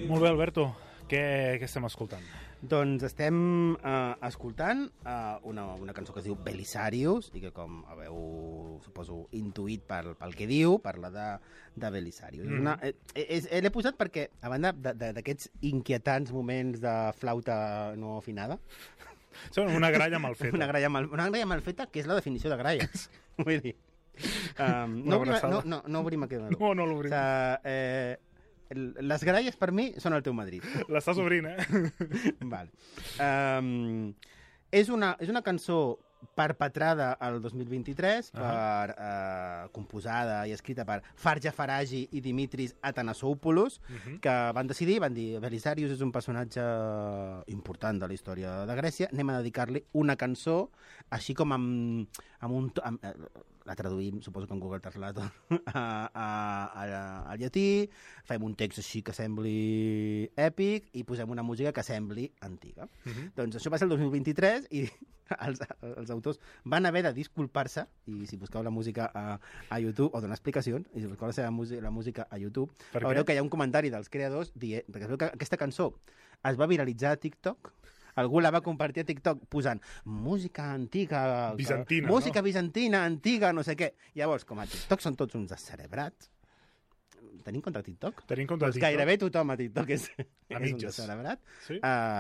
Molt bé, Alberto. Què estem escoltant? Doncs estem escoltant una cançó que es diu Belisarius i que, com haveu, suposo, intuït pel que diu, parla de Belisarius. L'he posat perquè, a banda d'aquests inquietants moments de flauta no afinada... Són una gralla mal feta. Una gralla mal feta, que és la definició de gralla. Vull dir... No obrim aquest meló. No l'obrim. O sigui, les gralles per mi són el teu Madrid. L'estàs obrint, Vale. És una cançó perpetrada al 2023 composada i escrita per Farja Faragi i Dimitris Atanasopoulos, que van dir Belisarius és un personatge important de la història de Grècia, anem a dedicar-li una cançó, així com la traduïm, suposo que en Google Translator, al llatí, fem un text així que sembli èpic i posem una música que sembli antiga. Doncs això va ser el 2023 i els autors van haver de disculpar-se, i si busqueu la música a YouTube, o donar explicacions, i si busqueu la música a YouTube, veureu que hi ha un comentari dels creadors dient, perquè es veu que aquesta cançó es va viralitzar a TikTok, algú la va compartir a TikTok posant música antiga, bizantina, música bizantina, antiga, no sé què. Llavors, com a TikTok són tots uns descerebrats, tenim compte TikTok? Tenim compte TikTok. Gairebé tothom a TikTok és un descerebrat. Sí?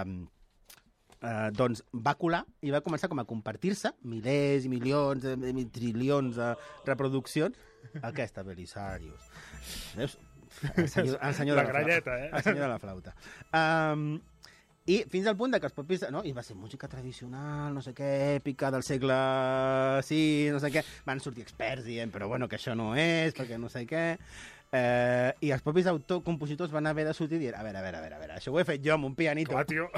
Doncs va colar i va començar com a compartir-se milers i milions, trilions de reproduccions aquesta Belisarius. Veus? El senyor la gralleta, El senyor de la flauta. I fins al punt que els propis... No? I va ser música tradicional, no sé què, èpica del segle VI, no sé què. Van sortir experts dient, però bueno, que això no és, perquè no sé què. I els propis compositors van haver de sortir i dir, a veure, això ho he fet jo amb un pianito. Clar, tio.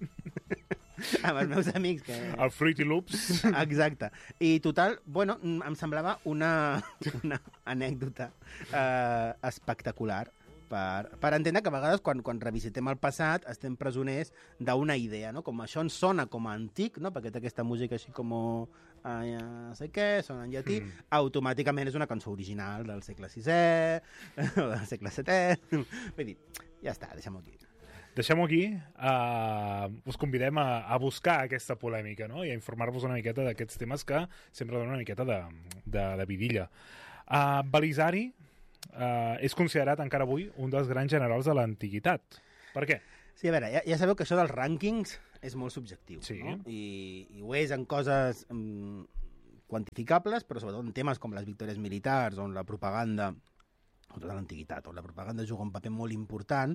Amb els meus amics. El Fruity Loops. Exacte. I total, bueno, em semblava una anècdota espectacular per entendre que a vegades quan revisitem el passat estem presoners d'una idea, no? Com això ens sona com a antic, no? Perquè té aquesta música així com no sé què, sona en llatí, automàticament és una cançó original del segle VI o del segle VII. Vull dir, ja està, deixem-ho aquí. Deixem-ho aquí. Us convidem a buscar aquesta polèmica, no? I a informar-vos una miqueta d'aquests temes que sempre donen una miqueta de vidilla. Belisari és considerat encara avui un dels grans generals de l'antiguitat. Per què? Sí, a veure, ja sabeu que això dels rànquings és molt subjectiu, sí. No? I ho és en coses quantificables, però sobretot en temes com les victòries militars, on la propaganda, o tota l'antiguitat, on la propaganda juga un paper molt important,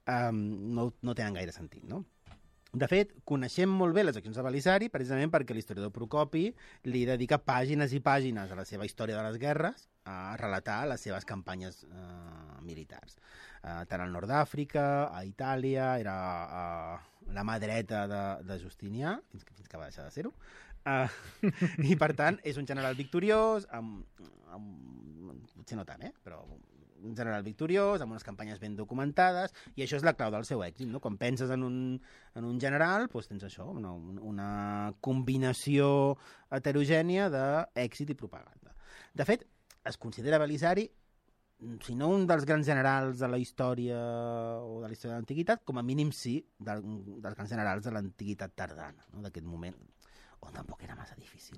no tenen gaire sentit, no? De fet, coneixem molt bé les accions de Belisari precisament perquè l'historiador Procopi li dedica pàgines i pàgines a la seva història de les guerres a relatar les seves campanyes militars. Tant al nord d'Àfrica, a Itàlia, era la mà dreta de Justinià, fins que va deixar de ser-ho. I, per tant, és un general victoriós, potser no tant, però un general victoriós, amb unes campanyes ben documentades, i això és la clau del seu èxit, no? Quan penses en un general, doncs tens això, una combinació heterogènia d'èxit i propaganda. De fet, es considera Belisari, si no un dels grans generals de la història o de la història de l'antiguitat, com a mínim sí dels grans generals de l'antiguitat tardana, no? D'aquest moment, on tampoc era massa difícil.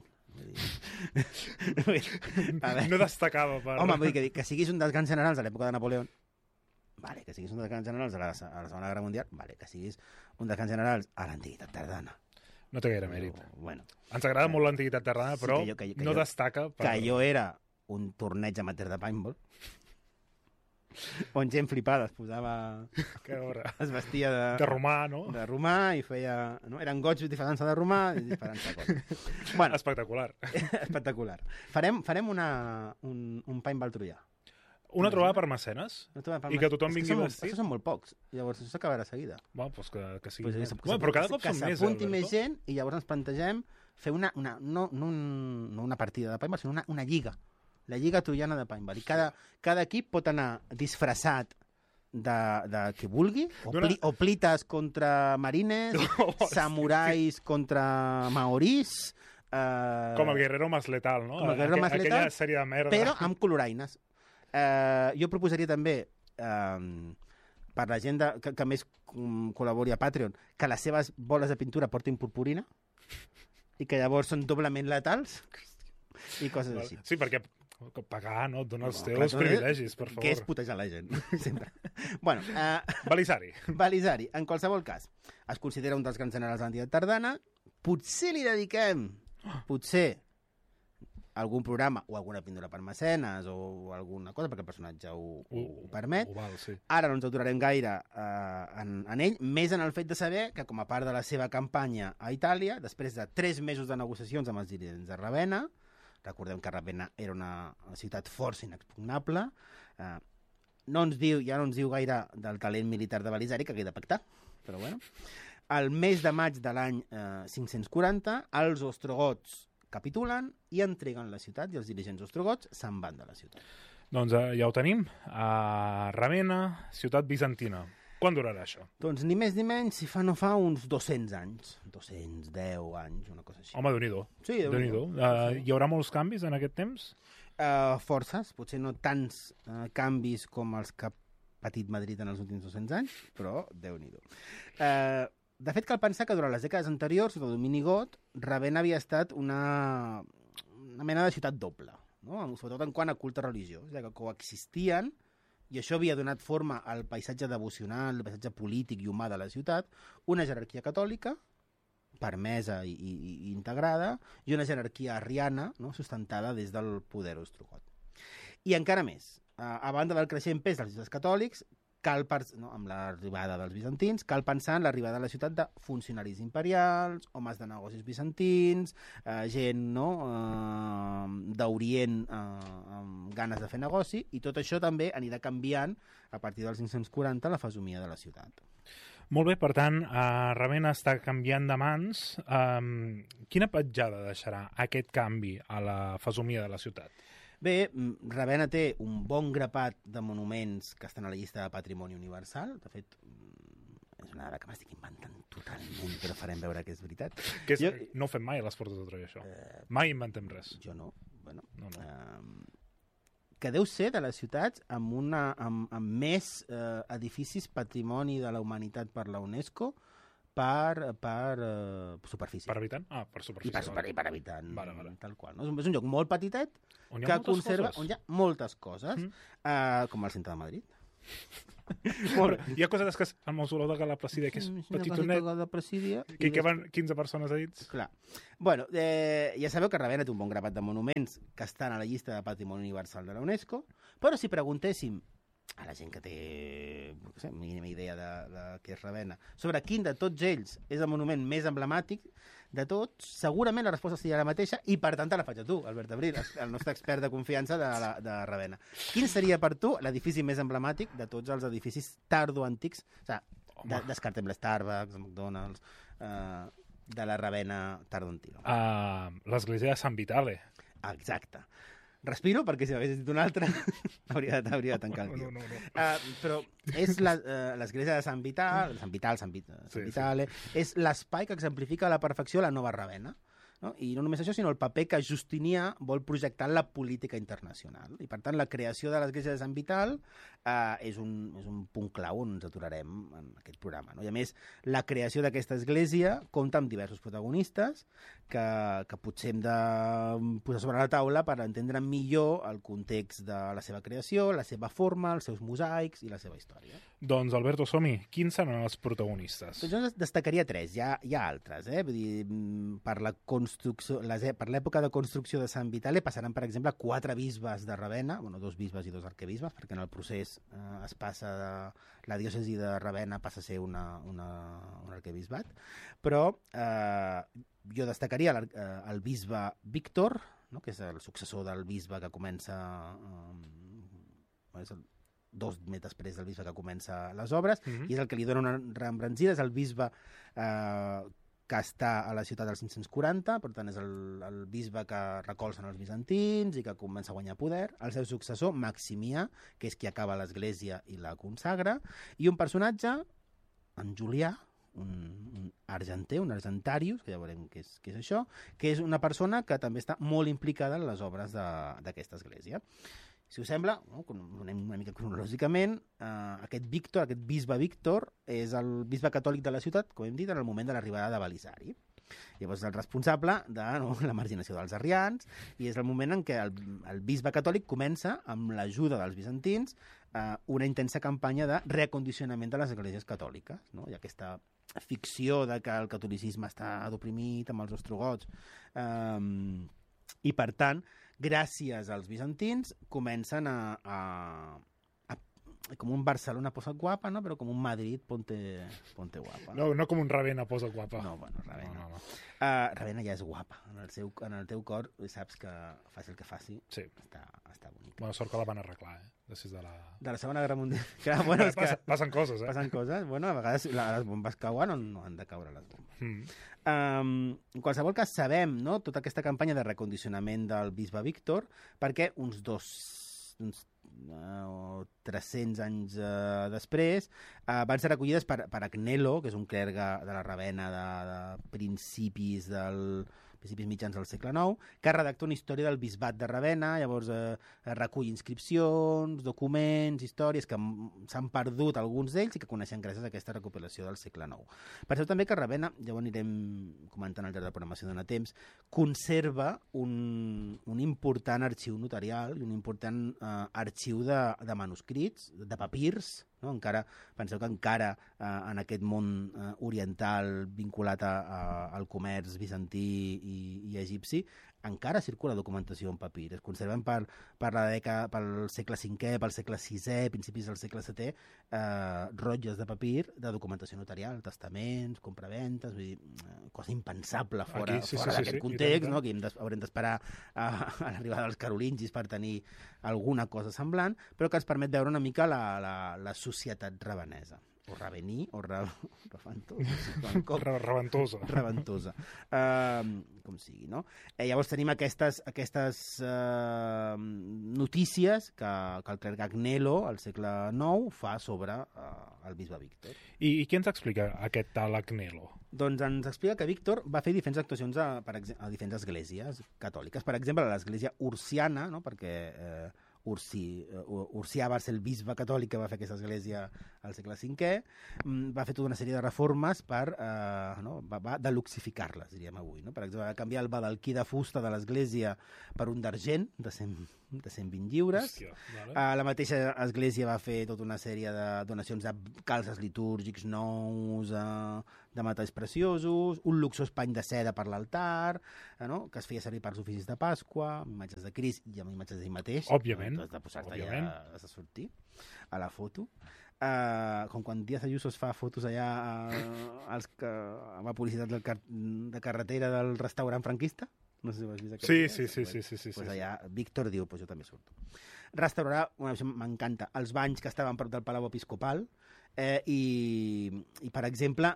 No destacava per... Home, vull dir que siguis un dels grans generals de l'època de Napoleó, vale, que siguis un dels grans generals a la Segona Guerra Mundial, vale, que siguis un dels grans generals a l'antiguitat tardana. No té gaire mèrit. Bueno, ens agrada molt l'antiguitat tardana, però que no destaca per... Que jo era un torneig amateur de paintball, on gent flipada es posava... es vestia de romà, no? De romà i feia... No? Eren goig disfarant-se de romà i disfarant-se de coses. Bueno, espectacular. Espectacular. Farem un paintball troià. Una trobada per mecenes? I que tothom vingui vestit? És que són molt pocs. Llavors això s'acabarà de seguida. Bueno, doncs que sigui... Però cada cop són més, que s'apunti més gent i llavors ens plantegem fer no una partida de paintball, sinó una lliga. La Lliga Troiana de Paintball. I cada equip pot anar disfressat de que vulgui, o plites contra marines, samurais contra maorís... com el Guerrero Más Letal, no? Com el Guerrero Más Letal, aquella sèrie de merda. Però amb coloraines. Jo proposaria també per la gent que més col·labori a Patreon, que les seves boles de pintura portin purpurina i que llavors són doblement letals i coses així. Sí, perquè pagar no et dona els teus privilegis, per favor. Que és putejar la gent, sempre. Bueno, Belisari. Belisari, en qualsevol cas, es considera un dels grans generals de l'Antiguitat Tardana. Potser li dediquem, potser, algun programa o alguna píndola per mecenes o alguna cosa, perquè el personatge ho permet. Sí. Ara no ens aturarem gaire en ell, més en el fet de saber que, com a part de la seva campanya a Itàlia, després de 3 mesos de negociacions amb els dirigents de Ravenna, recordem que Ravenna era una ciutat força inexpugnable, ja no ens diu gaire del talent militar de Belisari, que havia de pactar, però bueno. El mes de maig de l'any 540, els ostrogots capitulen i entreguen la ciutat, i els dirigents ostrogots se'n van de la ciutat. Doncs ja ho tenim. A Ravenna, ciutat bizantina. Quan durarà això? Doncs ni més ni menys, si no fa uns 200 anys. 210 anys, una cosa així. Home, Déu-n'hi-do. Sí, Déu-n'hi-do. Hi haurà molts canvis en aquest temps? Forces, potser no tants canvis com els que ha patit Madrid en els últims 200 anys, però Déu-n'hi-do. De fet, cal pensar que durant les dècades anteriors, sota domini got, Ravenna havia estat una mena de ciutat doble, no? Sobretot en quant a culte religiós, que coexistien, i això havia donat forma al paisatge devocional, al paisatge polític i humà de la ciutat, una jerarquia catòlica, permesa i integrada, i una jerarquia arriana, no? Sustentada des del poder ostrogot. I encara més, a banda del creixent pes dels ciutats catòlics, amb l'arribada dels bizantins, cal pensar en l'arribada a la ciutat de funcionaris imperials, homes de negocis bizantins, gent d'Orient amb ganes de fer negoci, i tot això també anirà canviant a partir dels 540 la fesomia de la ciutat. Molt bé, per tant, Ravenna està canviant de mans. Quina petjada deixarà aquest canvi a la fesomia de la ciutat? Bé, Ravenna té un bon grapat de monuments que estan a la llista de Patrimoni Universal. De fet, és una dada que m'estic inventant totalment, però farem veure que és veritat. No ho fem mai a les Portes de Troia, això. Mai inventem res. Jo no. Bueno, no. Que deu ser de les ciutats amb més edificis Patrimoni de la Humanitat per la UNESCO per superfície. Per habitant? Per superfície. I per habitant, vale. Tal qual. No? És un lloc molt petitet on hi ha moltes coses, com el centre de Madrid. Hi ha coses que el mausoleu de Gala Placídia, que és petitonet, que hi caben 15 persones a dins. Clar. Bueno, ja sabeu que Ravenna té un bon grapat de monuments que estan a la llista de Patrimoni Universal de la UNESCO, però si preguntéssim a la gent que té mínima idea de què és Ravenna, sobre quin de tots ells és el monument més emblemàtic de tots, segurament la resposta seria la mateixa, i per tant te la faig a tu, Albert Abril, el nostre expert de confiança de Ravenna. Quin seria per tu l'edifici més emblemàtic de tots els edificis tardoantics? O sigui, descartem l'Starbucks, el McDonald's, de la Ravenna tardoantiga. L'església de Sant Vitale. Exacte. Respiro, perquè si m'hagués dit un altre hauria de tancar el guió. No. Però és l'església de Sant Vitale, és l'espai que exemplifica a la perfecció la nova Ravenna. No? I no només això, sinó el paper que Justinià vol projectar en la política internacional. I, per tant, la creació de l'església de Sant Vital és un punt clau on ens aturarem en aquest programa. No? I, a més, la creació d'aquesta església compta amb diversos protagonistes que potser hem de posar sobre la taula per entendre millor el context de la seva creació, la seva forma, els seus mosaics i la seva història. Doncs, Alberto, som-hi. Quins seran els protagonistes? Doncs jo destacaria 3. Hi ha altres. Vull dir, per l'època de construcció de Sant Vitale passaran, per exemple, 4 bisbes de Ravenna, 2 bisbes i 2 arquebisbes, perquè en el procés es passa la diòcesi de Ravenna passa a ser un arquebisbat, però jo destacaria el bisbe Víctor, no? Que és el successor del bisbe que comença 2 metres després del bisbe que comença les obres, i és el que li dona una reembranzida, és el bisbe que està a la ciutat dels 540, per tant és el bisbe que recolzen els bizantins i que comença a guanyar poder, el seu successor, Maximià, que és qui acaba l'església i la consagra, i un personatge, en Julià, un argenter, un argentarius, que ja veurem què és això, que és una persona que també està molt implicada en les obres d'aquesta església. Si us sembla, no? Anem una mica cronològicament, aquest bisbe Víctor, és el bisbe catòlic de la ciutat, com hem dit, en el moment de l'arribada de Belisari. Llavors és el responsable de la marginació dels arrians i és el moment en què el bisbe catòlic comença, amb l'ajuda dels bizantins, una intensa campanya de reacondicionament de les esglésies catòliques. No? Hi ha aquesta ficció de que el catolicisme està adoprimit amb els ostrogots i, per tant, gràcies als bizantins, comencen com un Barcelona posa guapa, no? Però com un Madrid ponte guapa. No com un Ravenna posa guapa. No, bueno, Ravenna. No. Ravenna ja és guapa. En el teu cor saps que faci el que faci. Sí. Està bonic. Bona sort que la van arreglar, Després de la Segona Guerra Mundial. Clar, bueno, passen coses, Passen coses. Bueno, a vegades les bombes cauen o no han de caure les bombes. En qualsevol cas, sabem, no?, tota aquesta campanya de recondicionament del bisbe Víctor, perquè uns 300 anys després van ser recollides per Agnello, que és un clergue de la Ravenna de principis mitjans del segle IX, que redacta una història del bisbat de Ravenna. Llavors recull inscripcions, documents, històries que s'han perdut alguns d'ells i que coneixem gràcies a aquesta recopilació del segle IX. Penseu també que Ravenna, ja ho anirem comentant al llarg de la programació dona temps, conserva un important arxiu notarial i un important arxiu de manuscrits, de papirs, no? Penseu que encara en aquest món oriental vinculat al comerç bizantí i egipci, encara circula documentació en papir. Es conserven pel segle V, pel segle VI, principis del segle VII, rotlles de papir de documentació notarial, testaments, compraventes, vull dir, cosa impensable fora d'aquest context, no? Que haurem d'esperar a l'arribada dels carolingis per tenir alguna cosa semblant, però que ens permet veure una mica la societat ravenesa. O ravení, o reventosa. Com sigui, no? Llavors tenim aquestes notícies que el clergue Agnello, al segle IX, fa sobre el bisbe Víctor. I què ens explica aquest tal Agnello? Doncs ens explica que Víctor va fer diferents actuacions a diferents esglésies catòliques. Per exemple, a l'església ursiana, no? Perquè Ursià va ser el bisbe catòlic que va fer aquesta església al segle V, va fer tota una sèrie de reformes va deluxificar-les, diríem avui. No? Per exemple, va canviar el badalquí de fusta de l'església per un d'argent, de 120 lliures. Hòstia, vale. La mateixa església va fer tota una sèrie de donacions de calces litúrgics nous, de metalls preciosos, un luxós pany de seda per l'altar, no? Que es feia servir per als oficis de Pasqua, amb imatges de Crist i amb imatges d'ell mateix. Òbviament. Has de posar-te allà, has de sortir a la foto. Com quan Díaz Ayuso es fa fotos allà amb la publicitat de carretera del restaurant franquista. No sé si ho has vist. Sí. Pues allà Víctor diu, pues jo també surto. Restaurarà, m'encanta, els banys que estaven prop del Palau Episcopal i per exemple,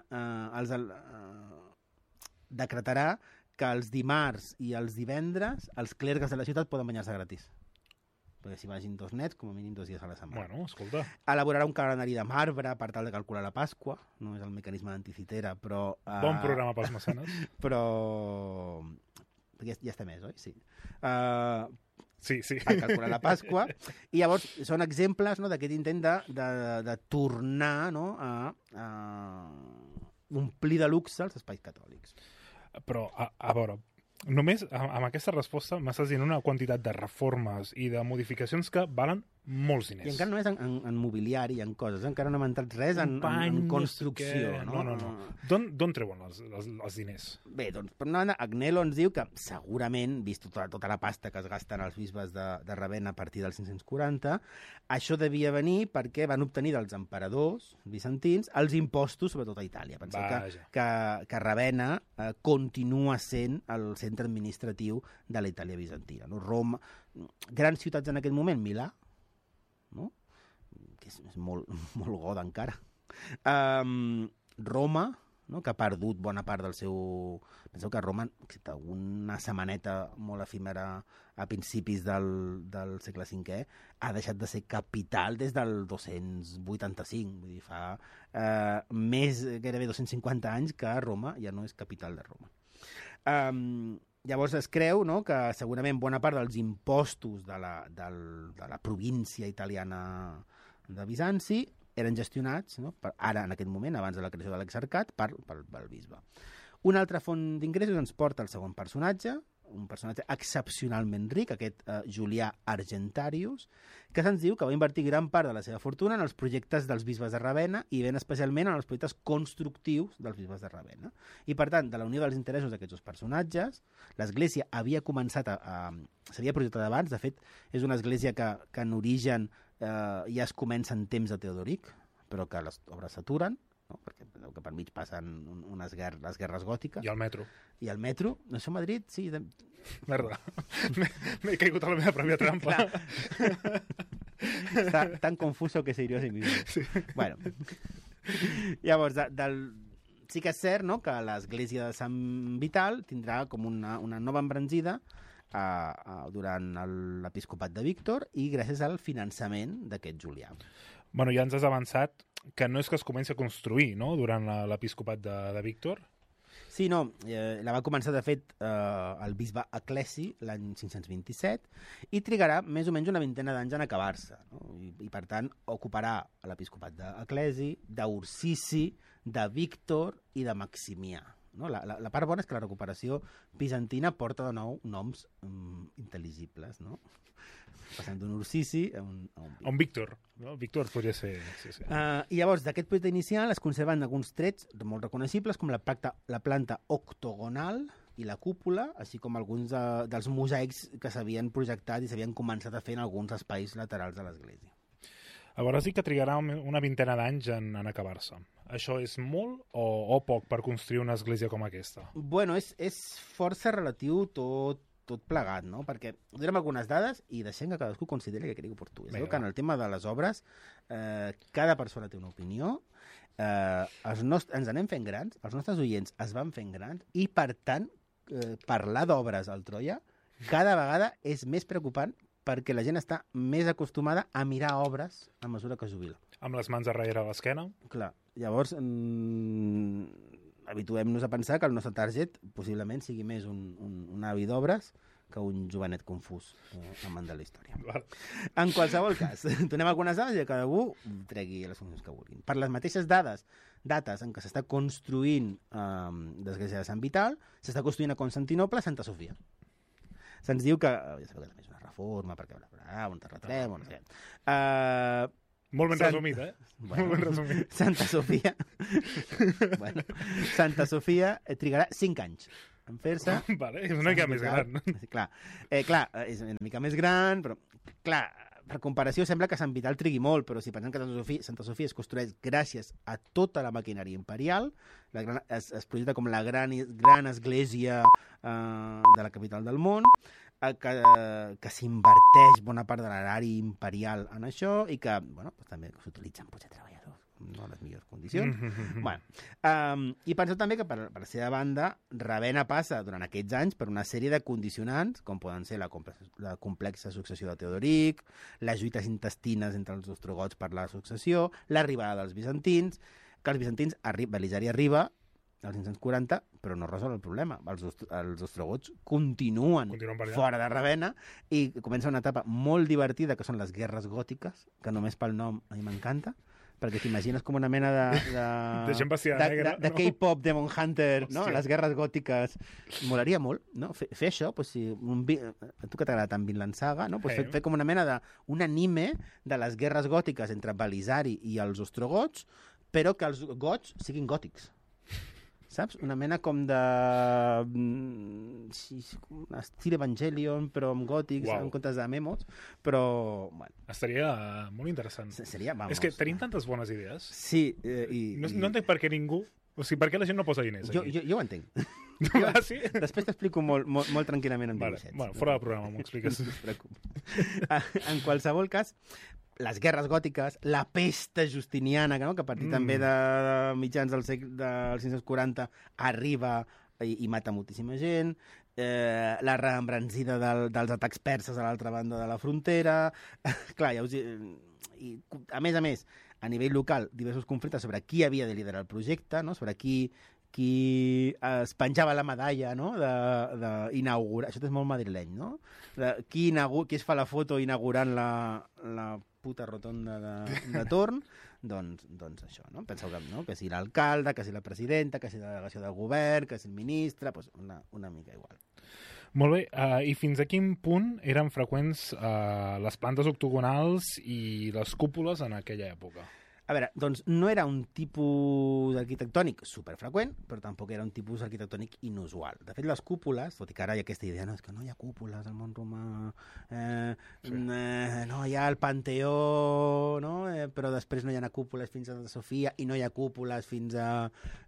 decretarà que els dimarts i els divendres els clergues de la ciutat poden banyar-se gratis. Perquè s'hi vagin 2 nets, com a mínim 2 dies a la setmana. Bueno, escolta. Elaborarà un calendari de marbre per tal de calcular la Pasqua, no és el mecanisme d'anticitera, però... Bon programa pels mecenes. Però... ja està més, oi? Sí. Sí. Per calcular la Pasqua. I llavors són exemples, no, d'aquest intent de tornar, no, a omplir de luxe els espais catòlics. Però, a veure, només amb aquesta resposta m'estàs dient una quantitat de reformes i de modificacions que valen molts diners. I encara no és en mobiliari, en coses, encara no hem entrat res en construcció. No. D'on treuen els diners? Bé, doncs, per una banda, Agnello ens diu que segurament, vist tota la pasta que es gasten els bisbes de Ravenna a partir del 540, això devia venir perquè van obtenir dels emperadors bizantins els impostos, sobretot a Itàlia. Penseu que Ravenna continua sent el centre administratiu de la Itàlia bizantina. No? Roma, grans ciutats en aquest moment, Milà, no? Que és molt goda encara. Roma, no? Que ha perdut bona part del seu... Penseu que Roma, excepte una setmaneta molt efímera a principis del segle V, ha deixat de ser capital des del 285. Vull dir, fa gairebé 250 anys que Roma ja no és capital de Roma. Llavors es creu, no?, que segurament bona part dels impostos de la província italiana de Bizanci eren gestionats, no?, ara, en aquest moment, abans de la creació de l'exarcat, pel bisbe. Una altra font d'ingressos ens porta al segon personatge, un personatge excepcionalment ric, aquest Julià Argentarius, que se'ns diu que va invertir gran part de la seva fortuna en els projectes dels bisbes de Ravenna i ben especialment en els projectes constructius dels bisbes de Ravenna. I, per tant, de la unió dels interessos d'aquests dos personatges, l'Església havia començat s'havia projectat abans. De fet, és una església que en origen ja es comença en temps de Teodoric, però que les obres s'aturen, no? Perquè que per mig passen les guerres gòtiques. I el metro. I el metro, no sé, a Madrid, sí. Merda, m'he caigut a la meva pròpia trampa. Està tan confuso que se hirió a sí mismo. Sí. Bueno, llavors, sí que és cert, no?, que l'església de Sant Vital tindrà com una nova embranzida durant l'episcopat de Víctor i gràcies al finançament d'aquest Julià. Bueno, ja ens has avançat que no és que es comenci a construir, no?, durant l'episcopat de Víctor. Sí, no, la va començar, de fet, el bisbe Eclesi l'any 527 i trigarà més o menys una vintena d'anys en acabar-se, no? I per tant, ocuparà l'episcopat d'Eclesi, d'Ursici, de Víctor i de Maximià. No? La part bona és que la recuperació bizantina porta de nou noms intel·ligibles, no? Passant d'un Ursici a un Víctor. No? Víctor podria ser... Sí. I llavors, d'aquest projecte inicial es conserven alguns trets molt reconeixibles, com la planta octogonal i la cúpula, així com alguns dels mosaics que s'havien projectat i s'havien començat a fer en alguns espais laterals de l'església. Llavors sí que trigarà una vintena d'anys en acabar-se. Això és molt o poc per construir una església com aquesta? Bueno, és força relatiu tot plegat, no? Perquè direm algunes dades i deixem que cadascú consideri que cregui oportú. És que en el tema de les obres cada persona té una opinió, ens anem fent grans, els nostres oients es van fent grans i, per tant, parlar d'obres al Troia cada vegada és més preocupant perquè la gent està més acostumada a mirar obres a mesura que es jubila. Amb les mans a darrere l'esquena? Clar. Llavors, habituem-nos a pensar que el nostre target possiblement sigui més un avi d'obres que un jovenet confús amant de la història. Val. En qualsevol cas, donem algunes dades i cada un tregui les conclusions que vulguin. Per les mateixes dates en què s'està construint l'església de Sant Vital, s'està construint a Constantinople Santa Sofia. Se'ns diu que, ja sabeu que també és una reforma, perquè un terratrèmol, no sé què. Molt ben resumit, Bueno, molt ben resumit. Santa Sofia. Santa Sofia trigarà 5 anys en fer-se. Vale, és una mica més gran. Clar, és una mica més gran, però, clar, per comparació sembla que Sant Vital trigui molt, però si pensem que Santa Sofia es construeix gràcies a tota la maquinària imperial, es projecta com la gran església de la capital del món, que s'inverteix bona part de l'erari imperial en això i que, bueno, pues també s'utilitzen potser treballadors no en les millors condicions. I penseu també que per la seva banda Ravenna passa durant aquests anys per una sèrie de condicionants com poden ser la complexa successió de Teodoric, les lluites intestines entre els ostrogots per la successió, l'arribada dels bizantins, que els bizantins Belisari arriba al 540, però no resol el problema. Els ostrogots continuen fora de Ravenna i comença una etapa molt divertida que són les guerres gòtiques, que només pel nom a mi m'encanta, perquè t'imagines com una mena de K-pop, Demon Hunter, no? Les guerres gòtiques. Molaria molt, no? Fer això, pues, si a tu que t'agrada tant Vinland Saga, no? Pues fer com una mena d'un anime de les guerres gòtiques entre Belisari i els ostrogots, però que els gots siguin gòtics. Saps? Una mena com de... estil Evangelion, però amb gòtics, en comptes de memos, però... Bueno. Estaria molt interessant. Seria, vamos. És que tenim tantes bones idees. Sí. No entenc per què ningú... O sigui, per què la gent no posa diners aquí? Jo ho entenc. Sí? Després t'explico molt tranquil·lament en dibuixets. Bueno, fora del programa m'ho expliques. No et preocupis. En qualsevol cas, les guerres gòtiques, la pesta justiniana, no? Que a partir també de mitjans del 540 arriba i mata moltíssima gent, la reembranzida dels atacs perses a l'altra banda de la frontera. Clar, a més, a nivell local, diversos conflictes sobre qui havia de liderar el projecte, no? Sobre qui qui es penjava la medalla, no?, d'inaugurar... Això és molt madrileny, no? Qui es fa la foto inaugurant la puta rotonda de Torn, doncs això, no? Penseu que si l'alcalde, que si la presidenta, que si la delegació del govern, que si el ministre, doncs una mica igual. Molt bé, i fins a quin punt eren freqüents les plantes octogonals i les cúpules en aquella època? A veure, doncs no era un tipus arquitectònic superfreqüent, però tampoc era un tipus arquitectònic inusual. De fet, les cúpules, tot i que ara hi ha aquesta idea, no, és que no hi ha cúpules al món romà, no hi ha el Panteó, no? Però després no hi ha cúpules fins a Santa Sofia i no hi ha cúpules fins a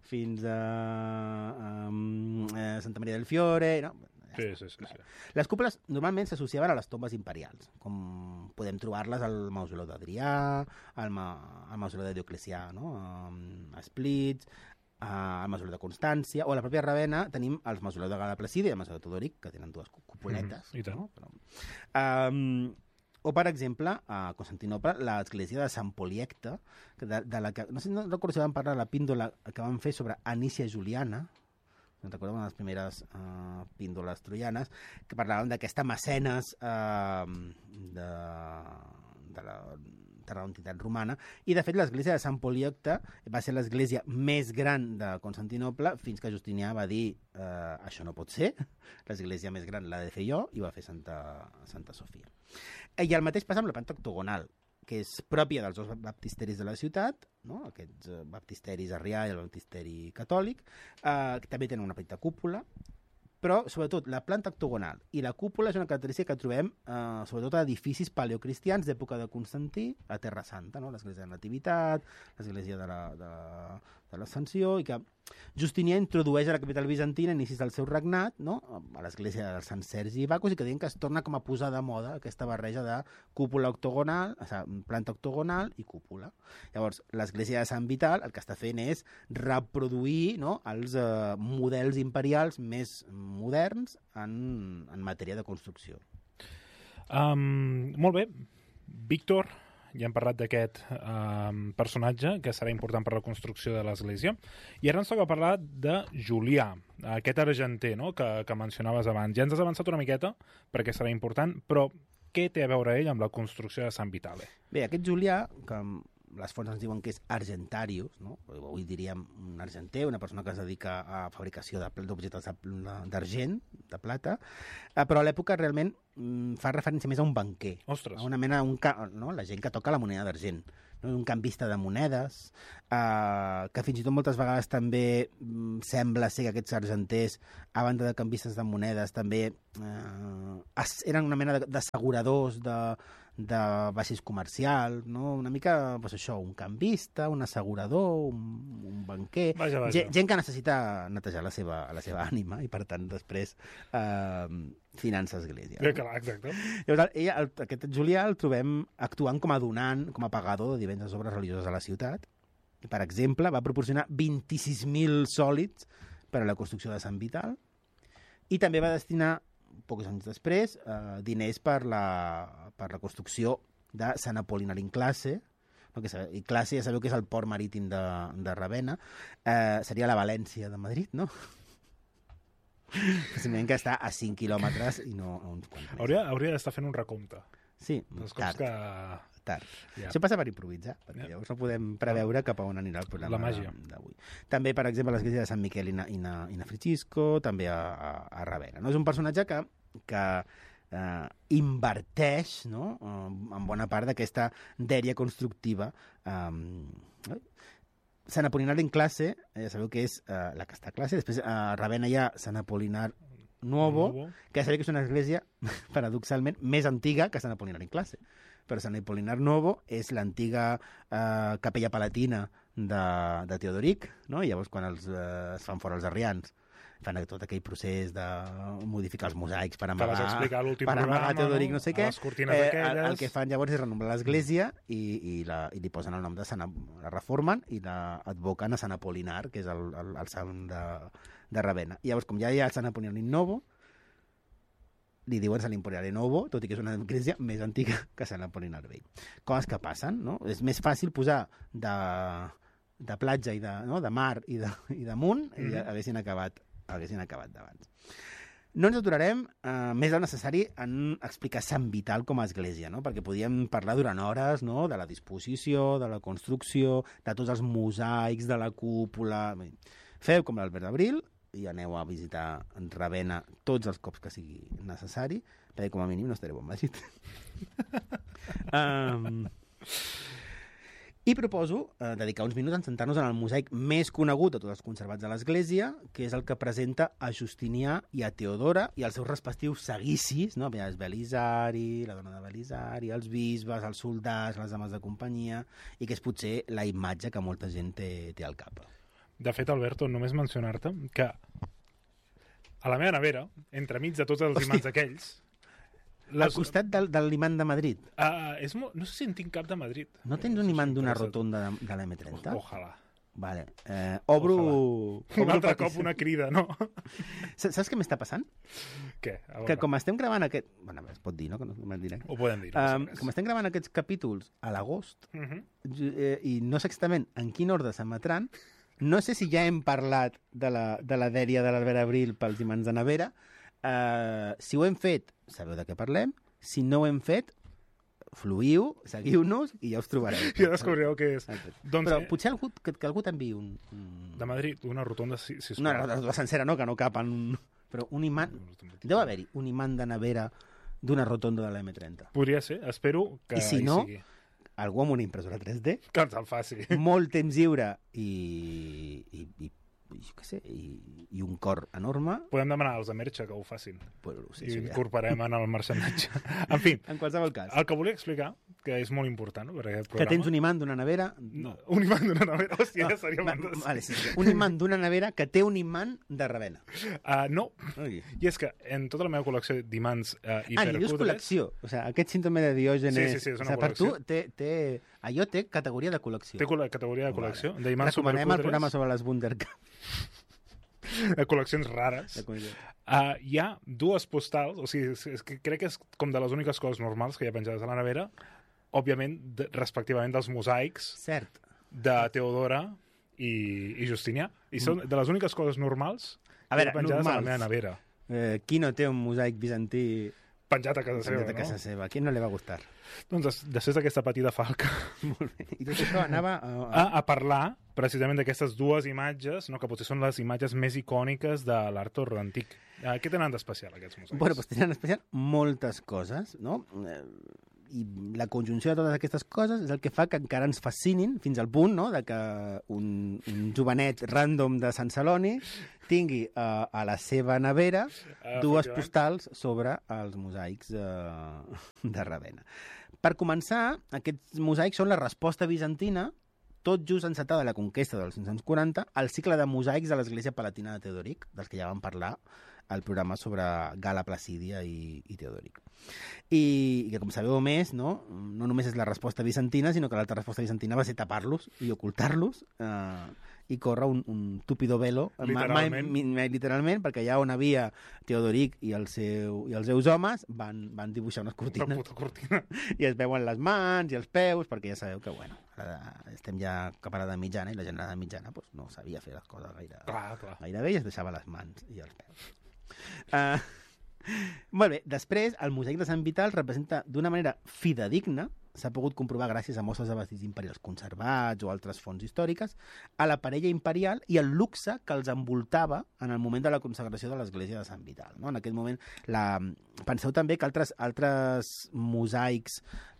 Santa Maria del Fiore, no? Sí. Les cúpules normalment s'associaven a les tombes imperials, com podem trobar-les al mausoleu d'Adrià, al mausoleu de Dioclecià, no? A Splits, al mausoleu de Constància, o a la pròpia Ravenna tenim els mausoleus de Gala Placida i el mausoleu de Teodoric, que tenen dues cupuletes. I tant. No? O, per exemple, a Constantinople, l'església de Sant Poliecte, de la que, no recordo si vam parlar de la píndola que van fer sobre Anícia Juliana, recordo una de les primeres píndoles troianes, que parlaven d'aquesta mecenes de la entitat romana, i de fet l'església de Sant Poliecte va ser l'església més gran de Constantinople fins que Justinià va dir això no pot ser, l'església més gran l'ha de fer jo, i va fer Santa Sofia. I el mateix passa amb la planta octogonal, que és pròpia dels dos baptisteris de la ciutat, no? Aquests baptisteris arrià i el baptisteri catòlic, que també tenen una petita cúpula, però sobretot la planta octogonal i la cúpula és una característica que trobem sobretot a edificis paleocristians d'època de Constantí a Terra Santa, no? L'església de la Nativitat, l'església de l'Ascensió, i que Justinià introdueix a la capital bizantina a inicis del seu regnat, no? A l'església de Sant Sergi i Bacus, i que diuen que es torna com a posar de moda aquesta barreja de cúpula octogonal, o sigui, planta octogonal i cúpula. Llavors, l'església de Sant Vital el que està fent és reproduir, no?, els models imperials més moderns en matèria de construcció. Molt bé. Víctor, ja hem parlat d'aquest personatge que serà important per la construcció de l'església, i ara ens toca parlar de Julià, aquest argenter, no?, que mencionaves abans. Ja ens has avançat una miqueta perquè serà important, però què té a veure ell amb la construcció de Sant Vitale? Bé, aquest Julià, que les fonts ens diuen que és argentarius, no? Avui diríem un argenter, una persona que es dedica a fabricació d'objectes d'argent, de plata, però a l'època realment fa referència més a un banquer. Ostres. A una mena, no? La gent que toca la moneda d'argent. No? Un canvista de monedes, que fins i tot moltes vegades també sembla ser que aquests argenters, a banda de canvistes de monedes, també eren una mena d'asseguradors de vaixells comercials, no? Una mica, doncs això, un canvista, un assegurador, un banquer, vaja. Gent que necessita netejar la seva ànima i, per tant, després finança església. No? Clar, exacte. Llavors, aquest Julià el trobem actuant com a donant, com a pagador de diverses obres religioses a la ciutat. Per exemple, va proporcionar 26.000 sòlids per a la construcció de Sant Vital, i també va destinar pocs anys després, diners per la construcció de Sant Apol·linar in Classe, no? I Classe ja sabeu que és el port marítim de Ravenna, seria la València de Madrid, no? Simplement que està a 5 quilòmetres i no a uns quants més. Hauria d'estar fent un recompte. Sí, tard. Ja. Això passa per improvisar, perquè llavors no podem preveure cap a on anirà el programa d'avui. També, per exemple, a l'església de Sant Miquel i na Francisco, també a Ravenna. No? És un personatge que inverteix, no?, en bona part d'aquesta dèria constructiva. Sant Apol·linar in Classe, ja sabeu que és la que està a classe, després a Ravenna hi ha Sant Apol·linar Nuovo, que ja sabeu que és una església, paradoxalment, més antiga que Sant Apol·linar in Classe. Però Sant Apol·linar Nuovo és l'antiga capella palatina de Teodoric, no? I llavors quan es fan fora els arrians fan tot aquell procés de modificar els mosaics per amagar Teodoric, no sé què, el que fan llavors és renombrar l'església i li posen el nom de Sant, la reformen i l'advoquen a Sant Apol·linar, que és el sant de Ravenna. I llavors, com ja hi ha el Sant Apol·linar Novo, li diuen Sant Apol·linar Novo, tot i que és una església més antiga que Sant Apol·linar Vell. Coses que passen, no? És més fàcil posar de platja i de mar i damunt, i haguessin acabat d'abans. No ens aturarem més del necessari en explicar Sant Vital com a església, no? Perquè podíem parlar durant hores, no? De la disposició, de la construcció, de tots els mosaics, de la cúpula... Feu com l'Albert Abril i aneu a visitar Ravenna tots els cops que sigui necessari, perquè com a mínim no estareu embogit. I proposo dedicar uns minuts a centrar-nos en el mosaic més conegut de tots els conservats de l'Església, que és el que presenta a Justinià i a Teodora i els seus respectius seguicis, no? És Belisari, la dona de Belisari, els bisbes, els soldats, les dames de companyia, i que és potser la imatge que molta gent té al cap. De fet, Alberto, només mencionar-te que a la meva nevera, entremig de tots els imants aquells... Al costat del imant de Madrid. No sé si en tinc cap de Madrid. No tens un imant d'una rotonda de l'M30? Ojalà. Vale. Obro un altre cop una crida, no? Saps què m'està passant? Què? Que com estem gravant aquest... Bueno, es pot dir, no? Que no me'l diré. Ho podem dir. Com estem gravant aquests capítols a l'agost, i no sé exactament en quin ordre s'emetran, no sé si ja hem parlat de la dèria de l'Albert Abril pels imants de nevera. Si ho hem fet, sabeu de què parlem. Si no ho hem fet, fluïu, seguiu-nos i ja us trobareu. Ja descobrireu què és. Doncs, però potser que algú t'enviï un... De Madrid, una rotonda, sisplau. Una rotonda sencera, no, que no cap en... Però un imant... Deu haver-hi un imant de nevera d'una rotonda de la M30. Podria ser, espero que I si no, sigui. Algú amb una impressora 3D. Que ens el faci. Molt temps lliure i jo què sé, i un cor enorme. Podem demanar als de Merxa que ho facin. Però, sí, I incorporem en el marxanatge. En fi, en qualsevol cas. El que volia explicar, que és molt important, no, per aquest programa... Que tens un imant d'una nevera... No, un imant d'una nevera, hòstia, ja seria fantàstic. Vale, sí. Un imant d'una nevera que té un imant de Ravenna. No, i és que en tota la meva col·lecció d'imants hipercutres... Ni dius col·lecció. O sigui, aquest símptome de Diògenes... Sí, és una col·lecció. Per tu, allò té categoria de col·lecció. Té categoria de col·lecció, vale. d'imants supercutres. Recomanem el programa sobre les Wunderkamp. De col·leccions rares. Hi ha dues postals, o sigui, crec que és com de les úniques coses normals que hi ha penjades a la nevera, òbviament, respectivament dels mosaics de Teodora i Justinià. I són de les úniques coses normals que hi ha penjades a la meva nevera. Qui no té un mosaic bizantí penjat a casa seva, A qui no li va gustar? Doncs després d'aquesta petita falca... Molt bé. I tot això anava a parlar precisament d'aquestes dues imatges, no, que potser són les imatges més icòniques de l'art antic. Què tenen d'especial, aquests mosaics? Bueno, doncs tenen d'especial moltes coses, no? I la conjunció de totes aquestes coses és el que fa que encara ens fascinin fins al punt, no?, de que un jovenet random de Sant Celoni tingui a la seva nevera dues postals sobre els mosaics de Ravenna. Per començar, aquests mosaics són la resposta bizantina, tot just encetada la conquesta dels 540, al cicle de mosaics de l'Església Palatina de Teodoric, dels que ja vam parlar al programa sobre Gala Placídia i Teodoric. I que, com sabeu més, no només és la resposta bizantina, sinó que l'altra resposta bizantina va ser tapar-los i ocultar-los i córrer un tupido velo, literalment, perquè allà on havia Teodoric i els seus homes van dibuixar unes cortines. Una puta cortina. I es veuen les mans i els peus, perquè ja sabeu que, bueno, estem ja cap a l'edat mitjana i la gent a l'edat mitjana no sabia fer les coses gaire bé i es deixava les mans i els peus. Molt bé, després el mosaic de Sant Vital representa d'una manera fidedigna, s'ha pogut comprovar gràcies a mostres de vestigis imperials conservats o altres fonts històriques, a la parella imperial i el luxe que els envoltava en el moment de la consagració de l'església de Sant Vital. No? En aquest moment, penseu també que altres mosaics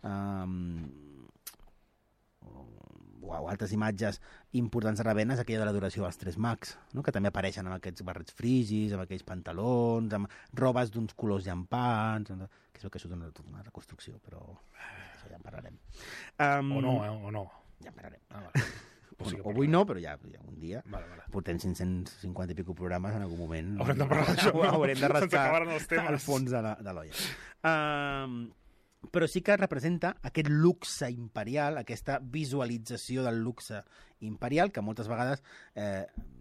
o altres imatges importants de Ravenna és aquella de l'adoració dels Tres Mags, no? Que també apareixen amb aquests barrets frigis, amb aquells pantalons, amb robes d'uns colors llampants, que és el que surt d'una reconstrucció, però això ja en parlarem. O no. Ja en parlarem. Vale. Avui no, però ja un dia. Vale. Portem 550 i pico programes, en algun moment haurem de parlar d'això. Haurem de rascar al fons de l'olla. Però sí que representa aquest luxe imperial, aquesta visualització del luxe imperial, que moltes vegades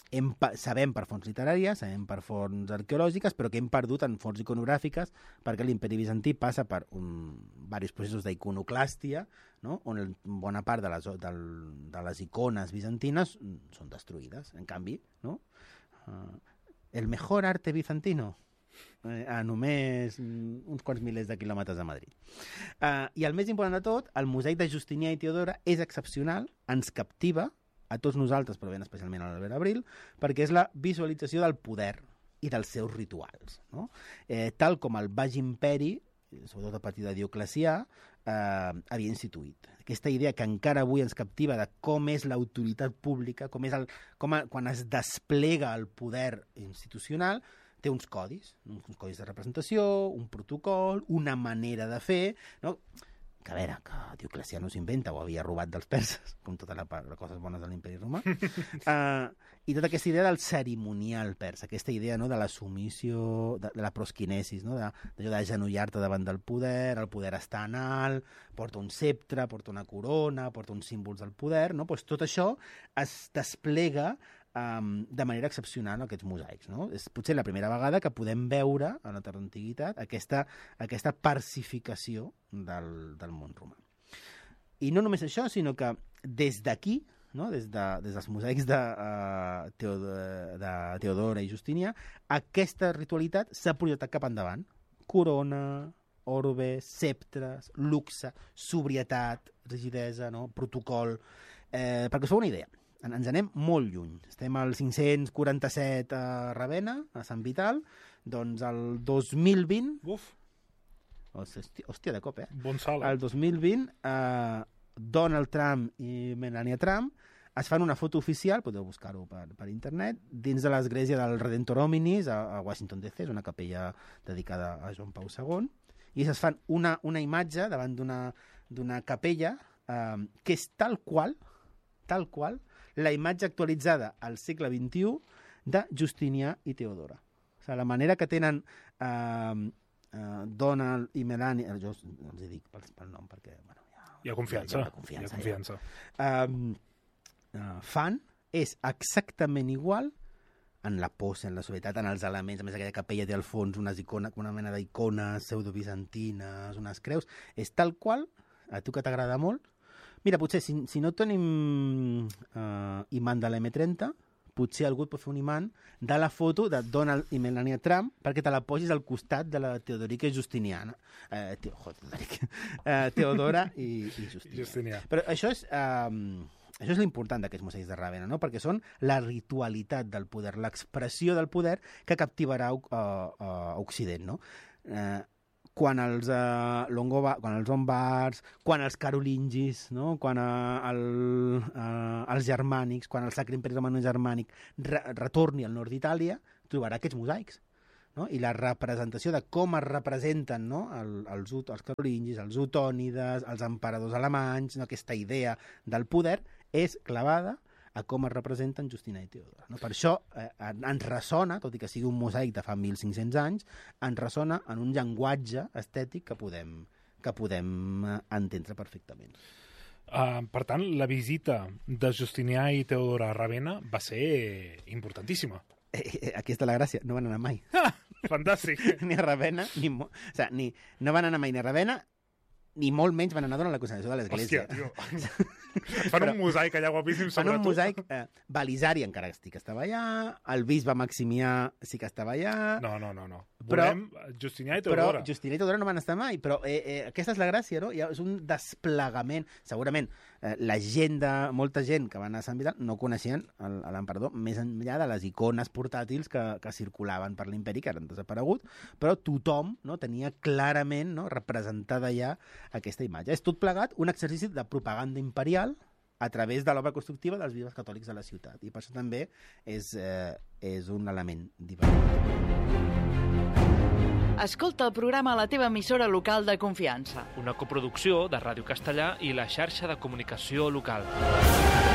sabem per fonts literàries, sabem per fonts arqueològiques, però que hem perdut en fonts iconogràfiques perquè l'imperi bizantí passa per diversos processos d'iconoclàstia, no? On bona part de les icones bizantines són destruïdes. En canvi, no? El mejor arte bizantino a només uns quants milers de quilòmetres de Madrid. I el més important de tot, el mosaic de Justinià i Teodora és excepcional, ens captiva a tots nosaltres, però ben especialment a l'Albert Abril, perquè és la visualització del poder i dels seus rituals. No? Tal com el Baix Imperi, sobretot a partir de Dioclecià, havia instituït. Aquesta idea que encara avui ens captiva de com és l'autoritat pública, quan es desplega el poder institucional, té uns codis de representació, un protocol, una manera de fer, no? Que a veure, que Dioclecià no s'inventa, ho havia robat dels perses, com totes les coses bones de l'imperi romà, i tota aquesta idea del cerimonial persa, aquesta idea, no, de la submissió, de la prosquinesis, no, d'allò d'agenollar-te davant del poder, el poder està en alt, porta un sceptre, porta una corona, porta uns símbols del poder, no? Pues tot això es desplega de manera excepcional en aquests mosaics. No? És potser la primera vegada que podem veure a la tarda antiguitat aquesta parsificació del món romà. I no només això, sinó que des d'aquí, no? des dels mosaics de Teodora i Justinià, aquesta ritualitat s'ha projectat cap endavant. Corona, orbe, sceptres, luxe, sobrietat, rigidesa, no? Protocol. Perquè us feu una idea, ens anem molt lluny. Estem al 547 a Ravenna, a Sant Vital, doncs el 2020... Uf! Hòstia, de cop, Bon salt, El 2020, Donald Trump i Melania Trump es fan una foto oficial, podeu buscar-ho per internet, dins de l'església del Redentor Hominis a Washington DC, és una capella dedicada a Joan Pau II, i es fan una imatge davant d'una capella que és tal qual la imatge actualitzada al segle XXI de Justinià i Teodora. O sigui, la manera que tenen Donald i Melania, jo els hi dic pel nom perquè... Bueno, hi ha confiança. Fan és exactament igual en la pose, en la sobrietat, en els elements. A més, aquella capella té al fons una mena d'icones pseudobizantines, unes creus. És tal qual, a tu que t'agrada molt. Mira, potser si no tenim imant de l'M30, potser algú et pot fer un imant de la foto de Donald i Melania Trump perquè te la posis al costat de la Teodorica i Justiniana. Teodora i Justinià. Però això és l'important d'aquests mosaics de Ravenna, no? Perquè són la ritualitat del poder, l'expressió del poder que captivarà Occident, no? Quan els lombards, quan els carolingis, no? Quan els germànics, quan el Sacre Imperi Romano Germànic retorni al nord d'Itàlia, trobarà aquests mosaics. No? I la representació de com es representen, no? els carolingis, els otònides, els emperadors alemanys, no? Aquesta idea del poder és clavada a com es representen Justinià i Teodora. No? Per això ens ressona, tot i que sigui un mosaic de fa 1.500 anys, ens ressona en un llenguatge estètic que podem entendre perfectament. Per tant, la visita de Justinià i Teodora a Ravenna va ser importantíssima. Aquí està la gràcia, no van anar mai. Fantàstic. Ni a Ravenna, no van anar mai ni a Ravenna, ni molt menys van anar a donar la consagració de l'església. Hòstia, tio. Fan un mosaic allà guapíssim sobre tu. Fan un mosaic... Belisari encara sí que estava allà, el bisbe Maximià sí que estava allà... No. Volem Justinià i Teodora. Però Justinià i Teodora no van estar mai, però aquesta és la gràcia, no? És un desplegament. Segurament molta gent que va anar a Sant Vital no coneixien l'emperador més enllà de les icones portàtils que circulaven per l'imperi, que han desaparegut, però tothom, no, tenia clarament, no, representada ja aquesta imatge. És tot plegat un exercici de propaganda imperial a través de l'obra constructiva dels bisbes catòlics de la ciutat. I per això també és un element divertit. Escolta el programa a la teva emissora local de confiança. Una coproducció de Ràdio Castellà i la xarxa de comunicació local.